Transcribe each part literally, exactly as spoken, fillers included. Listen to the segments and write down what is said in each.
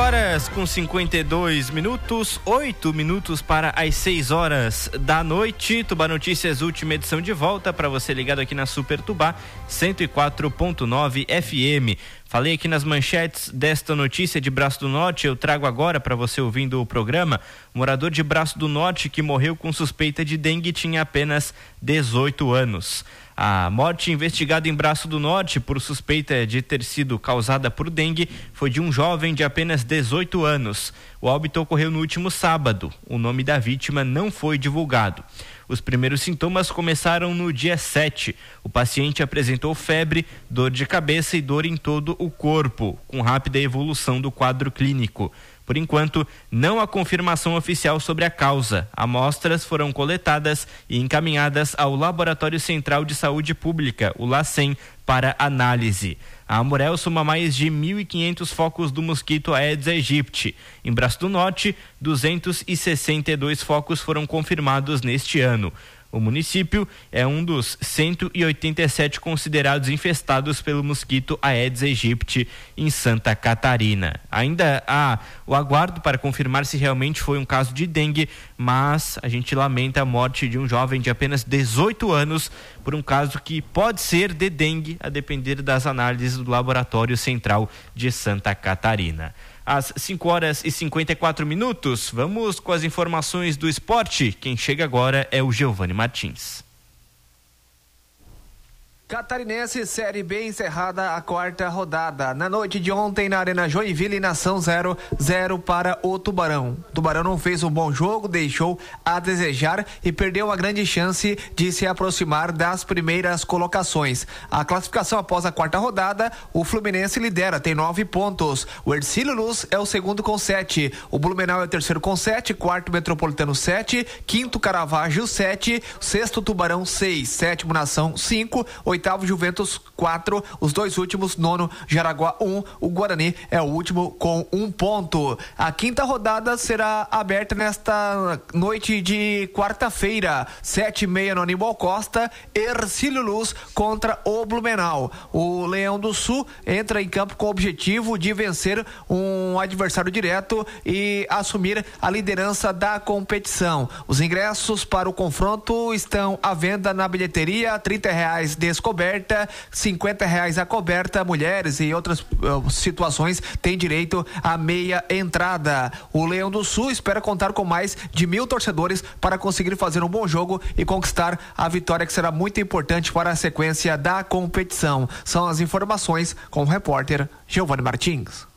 horas com cinquenta e dois minutos, oito minutos para as seis horas da noite. Tubá Notícias, última edição de volta para você ligado aqui na Super Tubá cento e quatro ponto nove F M. Falei aqui nas manchetes desta notícia de Braço do Norte, eu trago agora para você ouvindo o programa. O morador de Braço do Norte que morreu com suspeita de dengue tinha apenas dezoito anos. A morte investigada em Braço do Norte por suspeita de ter sido causada por dengue foi de um jovem de apenas dezoito anos. O óbito ocorreu no último sábado. O nome da vítima não foi divulgado. Os primeiros sintomas começaram no dia sete. O paciente apresentou febre, dor de cabeça e dor em todo o corpo, com rápida evolução do quadro clínico. Por enquanto, não há confirmação oficial sobre a causa. Amostras foram coletadas e encaminhadas ao Laboratório Central de Saúde Pública, o LACEN, para análise. A Amurel soma mais de mil e quinhentos focos do mosquito Aedes aegypti. Em Braço do Norte, duzentos e sessenta e dois focos foram confirmados neste ano. O município é um dos cento e oitenta e sete considerados infestados pelo mosquito Aedes aegypti em Santa Catarina. Ainda há o aguardo para confirmar se realmente foi um caso de dengue, mas a gente lamenta a morte de um jovem de apenas dezoito anos por um caso que pode ser de dengue, a depender das análises do Laboratório Central de Santa Catarina. Às cinco horas e cinquenta e quatro minutos, vamos com as informações do esporte. Quem chega agora é o Giovani Martins. Catarinense Série B encerrada a quarta rodada. Na noite de ontem na Arena Joinville, nação zero, zero para o Tubarão. O Tubarão não fez um bom jogo, deixou a desejar e perdeu uma grande chance de se aproximar das primeiras colocações. A classificação após a quarta rodada, o Fluminense lidera, tem nove pontos. O Hercílio Luz é o segundo com sete. O Blumenau é o terceiro com sete, quarto Metropolitano sete, quinto Caravaggio sete, sexto Tubarão seis, sétimo Nação cinco, oitavo Juventus quatro, os dois últimos, nono Jaraguá um, o Guarani é o último com um ponto. A quinta rodada será aberta nesta noite de quarta-feira, sete e meia no Aníbal Costa, Hercílio Luz contra o Blumenau. O Leão do Sul entra em campo com o objetivo de vencer um adversário direto e assumir a liderança da competição. Os ingressos para o confronto estão à venda na bilheteria, trinta reais descoberta, cinquenta reais a coberta. Mulheres e outras uh, situações têm direito a meia entrada. O Leão do Sul espera contar com mais de mil torcedores para conseguir fazer um bom jogo e conquistar a vitória, que será muito importante para a sequência da competição. São as informações com o repórter Giovani Martins.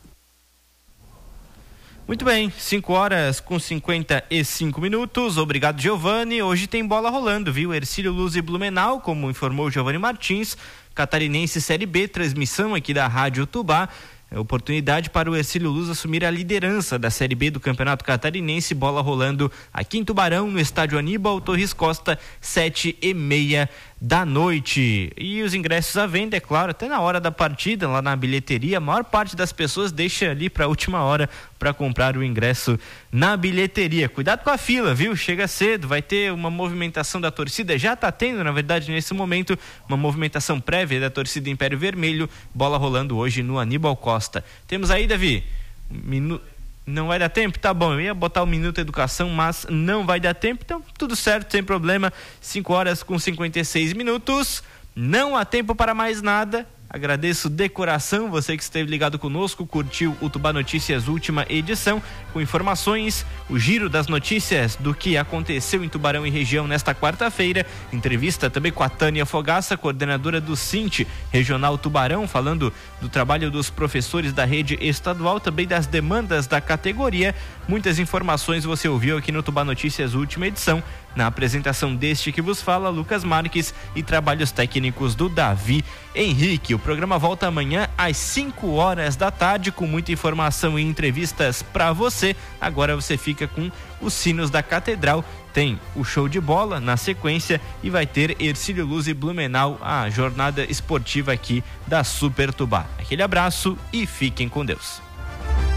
Muito bem, cinco horas com cinquenta e cinco minutos. Obrigado, Giovani. Hoje tem bola rolando, viu? Hercílio Luz e Blumenau, como informou Giovani Martins. Catarinense Série B, transmissão aqui da Rádio Tubá. Oportunidade para o Hercílio Luz assumir a liderança da Série B do Campeonato Catarinense. Bola rolando aqui em Tubarão, no estádio Aníbal Torres Costa, sete e meia da noite. E os ingressos à venda, é claro, até na hora da partida, lá na bilheteria. A maior parte das pessoas deixa ali para a última hora para comprar o ingresso na bilheteria. Cuidado com a fila, viu? Chega cedo, vai ter uma movimentação da torcida. Já está tendo, na verdade, nesse momento, uma movimentação prévia da torcida Império Vermelho. Bola rolando hoje no Aníbal Costa. Temos aí, Davi, minuto. Não vai dar tempo? Tá bom, eu ia botar o Minuto Educação, mas não vai dar tempo, então tudo certo, sem problema. cinco horas com cinquenta e seis minutos, não há tempo para mais nada. Agradeço de coração você que esteve ligado conosco, curtiu o Tubá Notícias última edição, com informações, o giro das notícias do que aconteceu em Tubarão e região nesta quarta-feira. Entrevista também com a Tânia Fogaça, coordenadora do Sinte Regional Tubarão, falando do trabalho dos professores da rede estadual, também das demandas da categoria. Muitas informações você ouviu aqui no Tubá Notícias última edição, na apresentação deste que vos fala, Lucas Marques, e trabalhos técnicos do Davi Henrique. O programa volta amanhã às cinco horas da tarde com muita informação e entrevistas para você. Agora você fica com os sinos da Catedral. Tem o show de bola na sequência e vai ter Hercílio Luz e Blumenau, a jornada esportiva aqui da Super Tubá. Aquele abraço e fiquem com Deus.